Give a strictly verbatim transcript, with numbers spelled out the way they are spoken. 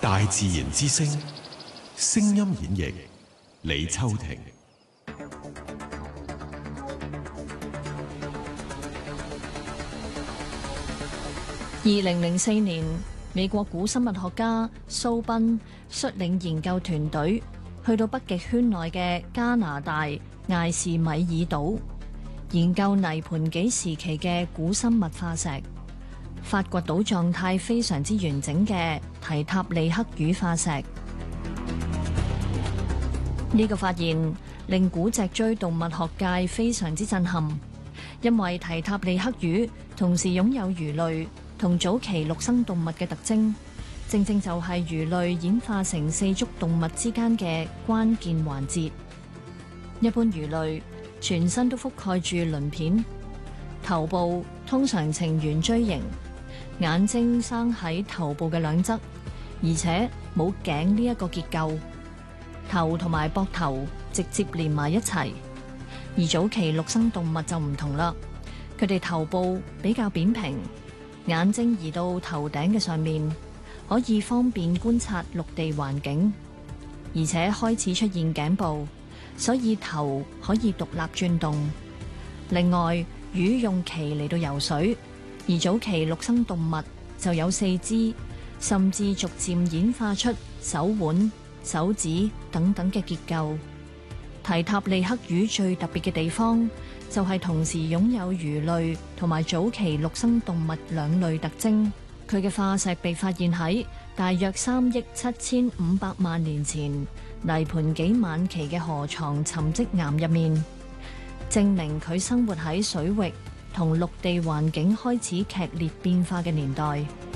大自然之聲，聲音演繹李秋婷。 二零零四年，美國古生物學家蘇賓率領研究團隊去到北極圈內嘅加拿大艾士米爾島，研究泥盤紀時期嘅古生物化石，發掘到狀態非常之完整嘅提塔利克魚化石。呢個發現令古脊椎動物學界非常之震撼，因為提塔利克魚同時擁有魚類同早期陸生動物嘅特徵，正正就係魚類演化成四足動物之間嘅關鍵環節。一般魚類全身都覆蓋住鱗片，頭部通常呈圓錐形，眼睛生喺頭部嘅兩側，而且冇頸呢一個結構，頭同埋膊頭直接連埋一齊。而早期陸生動物就唔同啦，佢哋頭部比較扁平，眼睛移到頭頂嘅上面，可以方便觀察陸地環境，而且開始出現頸部，所以頭可以獨立轉動。另外，魚用鰭嚟到游水，而早期陸生動物就有四肢，甚至逐漸演化出手腕、手指等等嘅結構。提塔利克魚最特別嘅地方，就係同時擁有魚類同埋早期陸生動物兩類特徵。佢嘅化石被發現喺大約三億七千五百萬年前泥盤紀晚期嘅河床沉積岩入面，證明佢生活喺水域同陸地環境開始劇烈變化嘅年代。